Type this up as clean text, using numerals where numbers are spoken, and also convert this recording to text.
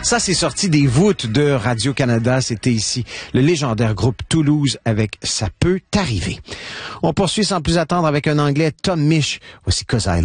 Ça, c'est sorti des voûtes de Radio-Canada. C'était ici le légendaire groupe Toulouse avec « Ça peut t'arriver ». On poursuit sans plus attendre avec un anglais, Tom Misch. Voici « 'Cause I